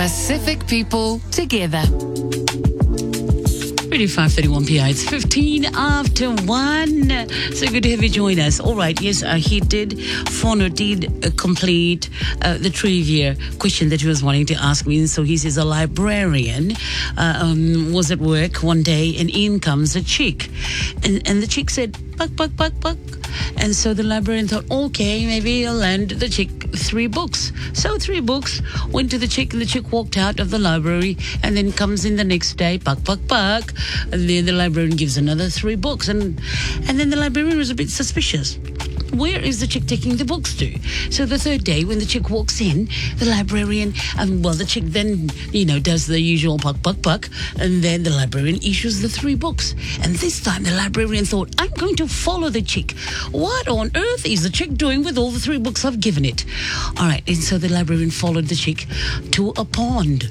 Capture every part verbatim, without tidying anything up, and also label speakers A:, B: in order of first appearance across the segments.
A: Pacific people together.
B: Really five thirty-one p m. It's fifteen after one. So good to have you join us. All right, yes, uh, he did, Fono did uh, complete uh, the trivia question that he was wanting to ask me. And so he says a librarian uh, um, was at work one day and in comes a chick. And, and the chick said, buck, buck, buck, buck. And so the librarian thought, okay, maybe I'll lend the chick three books. So three books went to the chick, and the chick walked out of the library and then comes in the next day, buck, buck, buck. And then the librarian gives another three books. And, and then the librarian was a bit suspicious. Where is the chick taking the books to? So the third day, when the chick walks in, the librarian, um, well, the chick then, you know, does the usual buck, buck, buck, and then the librarian issues the three books. And this time, the librarian thought, I'm going to follow the chick. What on earth is the chick doing with all the three books I've given it? All right, and so the librarian followed the chick to a pond.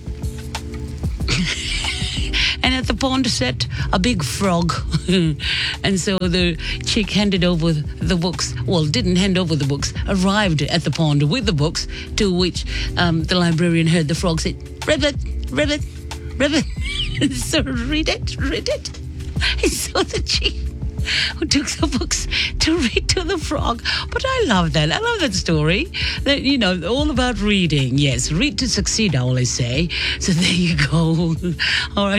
B: And at the pond sat a big frog. And so the chick handed over the books, well, didn't hand over the books, arrived at the pond with the books, to which um, the librarian heard the frog say, ribbit, ribbit, ribbit. So read it, read it. And so the chick who took the books to read to the frog. But I love that. I love that story. That, you know, all about reading. Yes, read to succeed, I always say. So there you go. All right.